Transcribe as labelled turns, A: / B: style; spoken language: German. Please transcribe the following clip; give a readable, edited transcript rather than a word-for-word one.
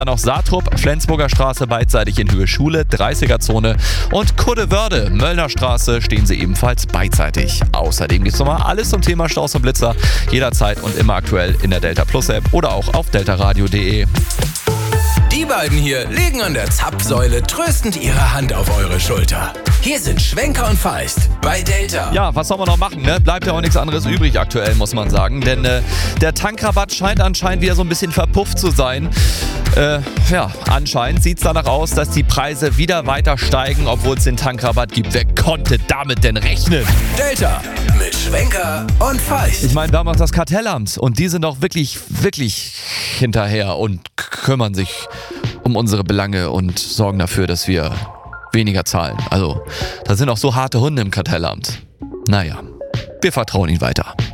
A: Dann noch Saatrup, Flensburger Straße beidseitig in Höhe Schule, 30er-Zone und Kuddewörde, Möllner Straße stehen sie ebenfalls beidseitig. Außerdem gibt es nochmal alles zum Thema Staus und Blitzer, jederzeit und immer aktuell in der Delta Plus App oder auch auf deltaradio.de.
B: Die beiden hier legen an der Zapfsäule tröstend ihre Hand auf eure Schulter. Hier sind Schwenker und Feist bei Delta.
A: Ja, was soll man noch machen, ne? Bleibt ja auch nichts anderes übrig aktuell, muss man sagen. Denn der Tankrabatt scheint anscheinend wieder so ein bisschen verpufft zu sein. Anscheinend sieht es danach aus, dass die Preise wieder weiter steigen, obwohl es den Tankrabatt gibt. Wer konnte damit denn rechnen?
B: Delta mit Schwenker und Feist.
A: Ich meine, wir haben auch das Kartellamt und die sind auch wirklich, wirklich hinterher und kümmern sich um unsere Belange und sorgen dafür, dass wir weniger zahlen. Also, da sind auch so harte Hunde im Kartellamt. Naja, wir vertrauen ihnen weiter.